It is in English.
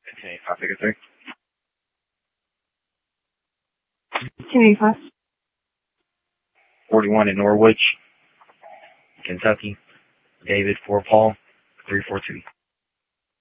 1085, figure 3. 1085. 41 in Norwich, Kentucky. David for Paul, 342.